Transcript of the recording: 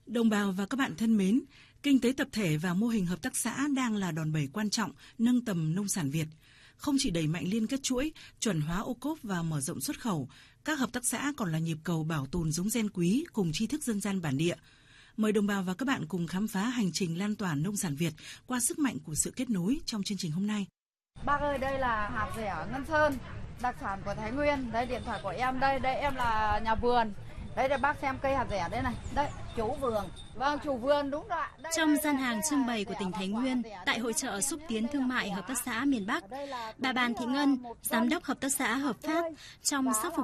Đồng bào và các bạn thân mến, kinh tế tập thể và mô hình hợp tác xã đang là đòn bẩy quan trọng nâng tầm nông sản Việt. Không chỉ đẩy mạnh liên kết chuỗi, chuẩn hóa ô cốp và mở rộng xuất khẩu, các hợp tác xã còn là nhịp cầu bảo tồn giống gen quý cùng tri thức dân gian bản địa. Mời đồng bào và các bạn cùng khám phá hành trình lan tỏa nông sản Việt qua sức mạnh của sự kết nối trong chương trình hôm nay. Bác ơi, đây là hạt dẻ Ngân Sơn, đặc sản của Thái Nguyên. Đây điện thoại của em, đây em là nhà vườn. Đây bác xem cây hạt dẻ đây này, đây chủ vườn. Vâng, chủ vườn đúng rồi ạ. Trong gian hàng trưng bày của tỉnh Thái Nguyên, tại hội chợ xúc tiến thương mại hợp tác xã miền Bắc, bà Bàn Thị Ngân, giám đốc hợp tác xã Hợp Phát trong sắc phục